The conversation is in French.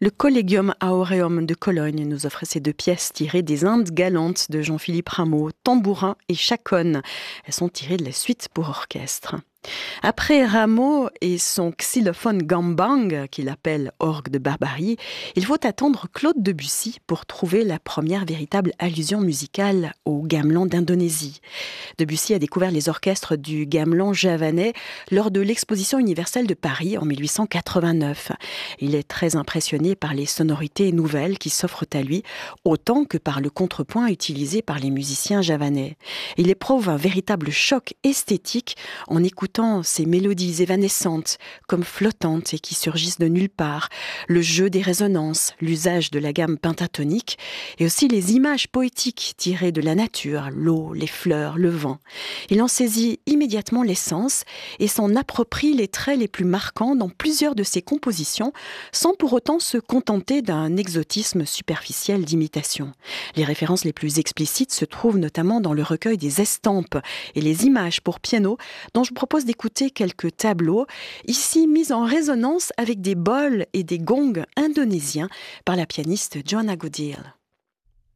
Le Collegium Aureum de Cologne nous offre ces deux pièces tirées des Indes galantes de Jean-Philippe Rameau, Tambourin et Chaconne. Elles sont tirées de la suite pour orchestre. Après Rameau et son xylophone gambang, qu'il appelle orgue de barbarie, il faut attendre Claude Debussy pour trouver la première véritable allusion musicale au gamelan d'Indonésie. Debussy a découvert les orchestres du gamelan javanais lors de l'exposition universelle de Paris en 1889. Il est très impressionné par les sonorités nouvelles qui s'offrent à lui, autant que par le contrepoint utilisé par les musiciens javanais. Il éprouve un véritable choc esthétique en écoutant ces mélodies évanescentes, comme flottantes et qui surgissent de nulle part, le jeu des résonances, l'usage de la gamme pentatonique et aussi les images poétiques tirées de la nature, l'eau, les fleurs, le vent. Il en saisit immédiatement l'essence et s'en approprie les traits les plus marquants dans plusieurs de ses compositions, sans pour autant se contenter d'un exotisme superficiel d'imitation. Les références les plus explicites se trouvent notamment dans le recueil des estampes et les images pour piano, dont je vous propose d'écouter quelques tableaux, ici mis en résonance avec des bols et des gongs indonésiens par la pianiste Joanna Goodell.